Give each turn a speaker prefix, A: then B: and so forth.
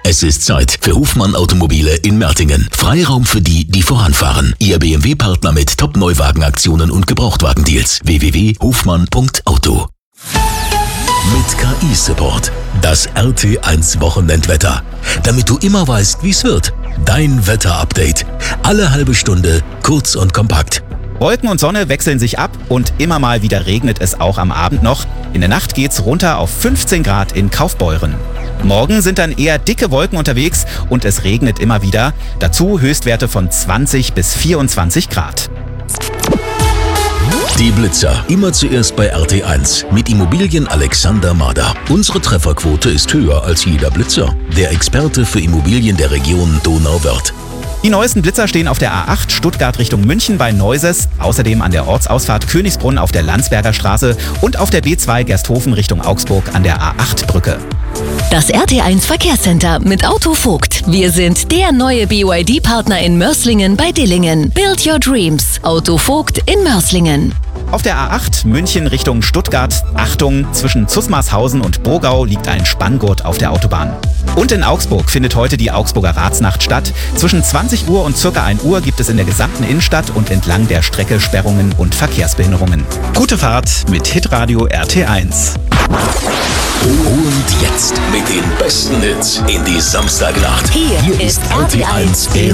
A: Es ist Zeit für Hofmann Automobile in Mertingen. Freiraum für die, die voranfahren. Ihr BMW-Partner mit Top-Neuwagenaktionen und Gebrauchtwagendeals. www.hofmann.auto. Mit KI-Support. Das RT1 Wochenendwetter. Damit du immer weißt, wie's wird. Dein Wetter-Update. Alle halbe Stunde, kurz und kompakt.
B: Wolken und Sonne wechseln sich ab und immer mal wieder regnet es auch am Abend noch. In der Nacht geht's runter auf 15 Grad in Kaufbeuren. Morgen sind dann eher dicke Wolken unterwegs und es regnet immer wieder. Dazu Höchstwerte von 20 bis 24 Grad.
A: Die Blitzer. Immer zuerst bei RT1 mit Immobilien Alexander Mader. Unsere Trefferquote ist höher als jeder Blitzer. Der Experte für Immobilien der Region Donauwörth.
B: Die neuesten Blitzer stehen auf der A8 Stuttgart Richtung München bei Neuses, außerdem an der Ortsausfahrt Königsbrunn auf der Landsberger Straße und auf der B2 Gersthofen Richtung Augsburg an der A8-Brücke.
C: Das RT1 Verkehrscenter mit Autovogt. Wir sind der neue BYD-Partner in Mörslingen bei Dillingen. Build your dreams. Autovogt in Mörslingen.
B: Auf der A8 München Richtung Stuttgart, Achtung, zwischen Zusmarshausen und Bogau liegt ein Spanngurt auf der Autobahn. Und in Augsburg findet heute die Augsburger Ratsnacht statt. Zwischen 20 Uhr und ca. 1 Uhr gibt es in der gesamten Innenstadt und entlang der Strecke Sperrungen und Verkehrsbehinderungen. Gute Fahrt mit Hitradio RT1.
A: Und jetzt mit den besten Hits in die Samstagnacht.
C: Hier ist RT1